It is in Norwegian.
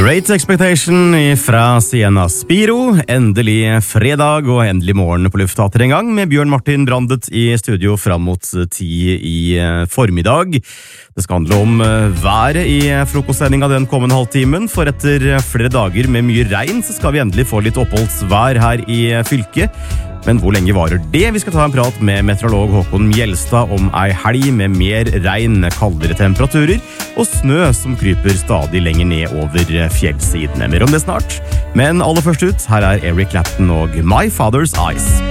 Great Expectation fra Sienna Spiro. Endelig fredag og endelig morgen på luftater en gang med Bjørn Martin Brandet i studio fram mot 10 i formiddag. Det skal handle om været i frokostsendinga den kommende halvtimen, for etter flere dager med mye regn så skal vi endelig få litt oppholdsvær her i fylket. Men hvor lenge varer det? Vi skal ta en prat med meteorolog Håkon Mjelstad om ei helg med mer regn, kaldere temperaturer og snø som kryper stadig lenger ned over fjellsidene. Mer om det snart. Men aller først ut, her er Eric Clapton og My Father's Eyes.